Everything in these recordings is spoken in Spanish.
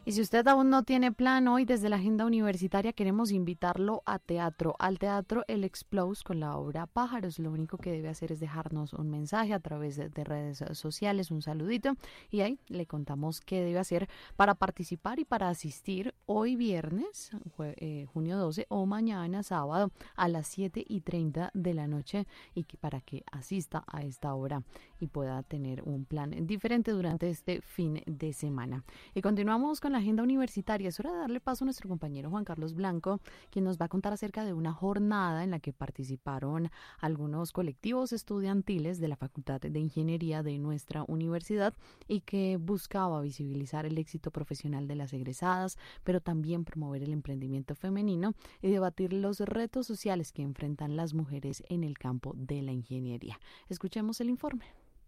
Y si usted aún no tiene plan, hoy desde la Agenda Universitaria queremos invitarlo a teatro, al Teatro El Explose con la obra Pájaros. Lo único que debe hacer es dejarnos un mensaje a través de redes sociales, un saludito, y ahí le contamos qué debe hacer para participar y para asistir hoy viernes, junio 12, o mañana sábado a las 7:30 de la noche, y para que asista a esta obra y pueda tener un plan diferente durante este fin de semana. Y continuamos con la agenda universitaria. Es hora de darle paso a nuestro compañero Juan Carlos Blanco, quien nos va a contar acerca de una jornada en la que participaron algunos colectivos estudiantiles de la Facultad de Ingeniería de nuestra universidad y que buscaba visibilizar el éxito profesional de las egresadas, pero también promover el emprendimiento femenino y debatir los retos sociales que enfrentan las mujeres en el campo de la ingeniería. Escuchemos el informe.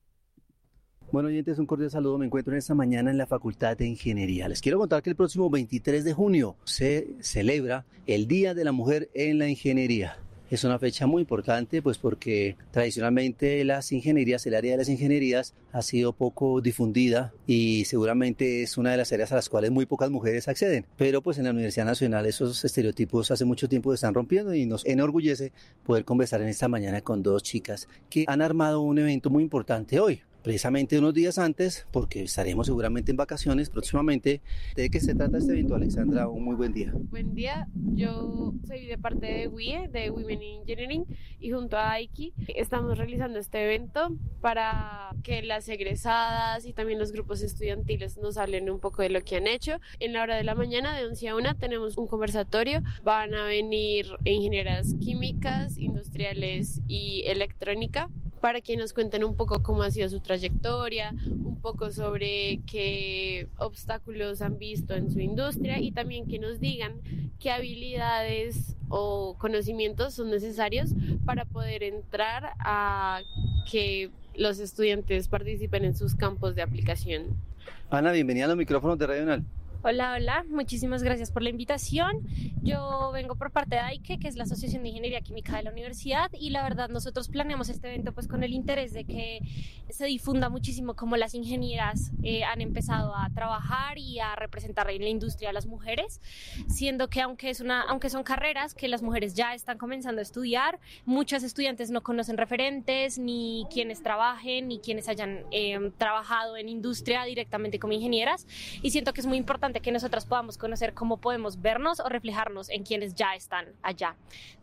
Bueno, oyentes, un cordial saludo. Me encuentro en esta mañana en la Facultad de Ingeniería. Les quiero contar que el próximo 23 de junio se celebra el Día de la Mujer en la Ingeniería. Es una fecha muy importante, pues porque tradicionalmente las ingenierías, el área de las ingenierías ha sido poco difundida y seguramente es una de las áreas a las cuales muy pocas mujeres acceden. Pero pues en la Universidad Nacional esos estereotipos hace mucho tiempo se están rompiendo y nos enorgullece poder conversar en esta mañana con dos chicas que han armado un evento muy importante hoy. Precisamente unos días antes, porque estaremos seguramente en vacaciones próximamente. ¿De qué se trata este evento, Alexandra? Un muy buen día. Buen día, yo soy de parte de WIE, de Women in Engineering, y junto a AIKI estamos realizando este evento para que las egresadas y también los grupos estudiantiles nos hablen un poco de lo que han hecho. En la hora de la mañana, de 11 a 1, tenemos un conversatorio. Van a venir ingenieras químicas, industriales y electrónica, para que nos cuenten un poco cómo ha sido su trayectoria, un poco sobre qué obstáculos han visto en su industria y también que nos digan qué habilidades o conocimientos son necesarios para poder entrar a que los estudiantes participen en sus campos de aplicación. Ana, bienvenida a los micrófonos de Radio Unal. Hola, muchísimas gracias por la invitación. Yo vengo por parte de AIKE, que es la Asociación de Ingeniería Química de la Universidad, y la verdad nosotros planeamos este evento pues con el interés de que se difunda muchísimo cómo las ingenieras han empezado a trabajar y a representar en la industria a las mujeres, siendo que aunque son carreras que las mujeres ya están comenzando a estudiar, muchas estudiantes no conocen referentes, ni quienes trabajen, ni quienes hayan trabajado en industria directamente como ingenieras, y siento que es muy importante que nosotras podamos conocer cómo podemos vernos o reflejarnos en quienes ya están allá.